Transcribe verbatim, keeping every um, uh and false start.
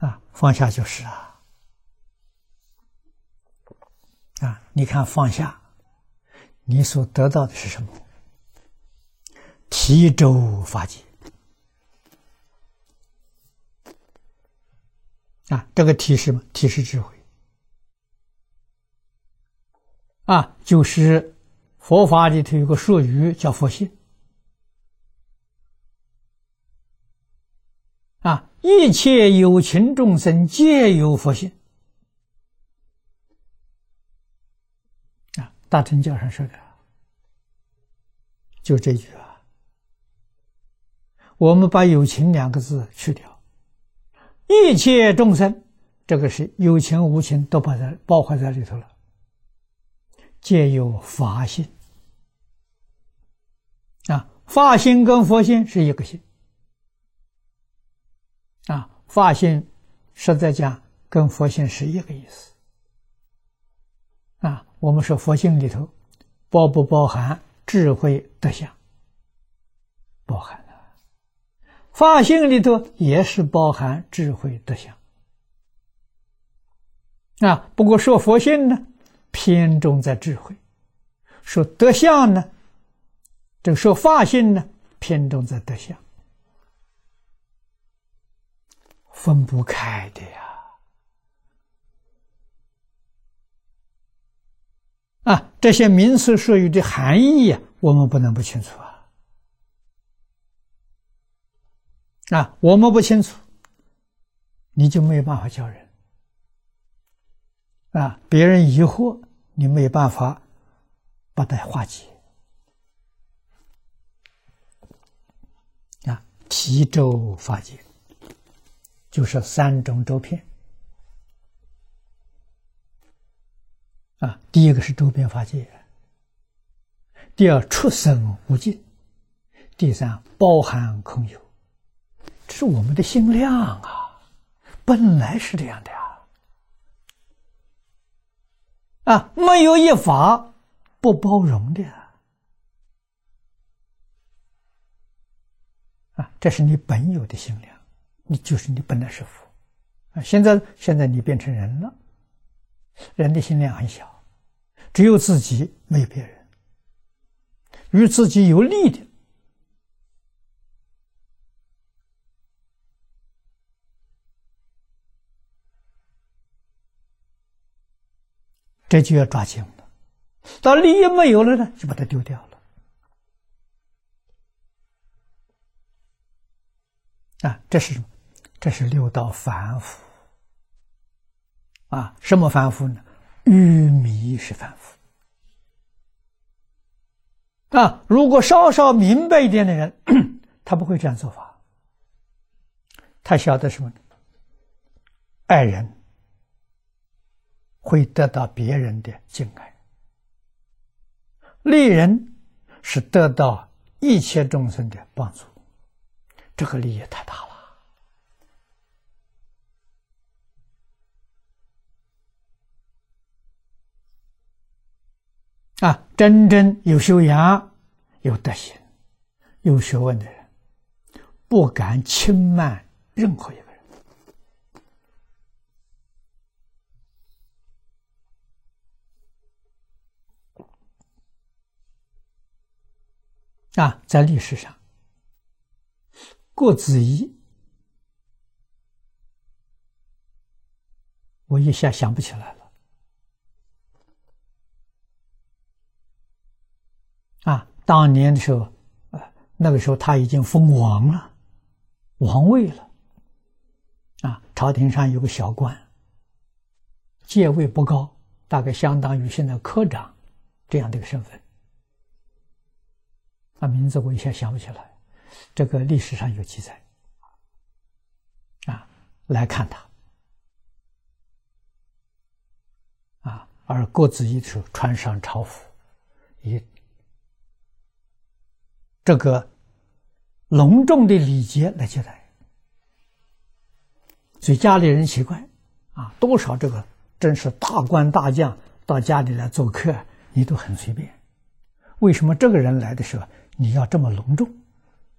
啊，放下就是啊，啊，你看放下，你所得到的是什么？提周法界。啊，这个提示嘛，提示智慧。啊，就是佛法里头有个术语叫佛性。啊，一切有情众生皆有佛性。啊，大乘教上说的，就这句啊。我们把有情两个字去掉。一切众生，这个是有情无情都把它包含在里头了，皆有法性。啊，法性跟佛性是一个性。啊，法性实在讲跟佛性是一个意思。啊，我们说佛性里头包不包含智慧德相？包含。法性里头也是包含智慧德相。啊，不过说佛性呢，偏重在智慧；说德相呢，这个说法性呢，偏重在德相，分不开的呀。啊，这些名词术语的含义呀，我们不能不清楚啊。啊，我们不清楚，你就没有办法教人。啊，别人疑惑，你没有办法把它化解。啊，提周法界，就是三种周遍。啊，第一个是周遍法界，第二出生无尽，第三包含空有。这是我们的心量啊，本来是这样的呀。啊，没有一法不包容的啊，这是你本有的心量，你就是你本来是佛啊。现在现在你变成人了，人的心量很小，只有自己，没有别人，与自己有利的。这就要抓紧了，到利益没有了呢，就把它丢掉了。啊，这是什么？这是六道凡夫。啊，什么凡夫呢？愚迷是凡夫。啊，如果稍稍明白一点的人，他不会这样做法。他晓得什么呢？爱人会得到别人的敬爱，利人是得到一切众生的帮助，这个利益太大了。啊，真正有修养、有德行、有学问的人，不敢轻慢任何一个人。啊，在历史上，郭子仪，我一下想不起来了。啊，当年的时候，呃，那个时候他已经封王了，王位了。啊，朝廷上有个小官，阶位不高，大概相当于现在科长这样的一个身份。啊，名字我一下想不起来，这个历史上有记载。啊，来看他。啊，而郭子仪的时候穿上朝服，以这个隆重的礼节来接待，所以家里人奇怪啊，多少这个真是大官大将到家里来做客，你都很随便，为什么这个人来的时候你要这么隆重？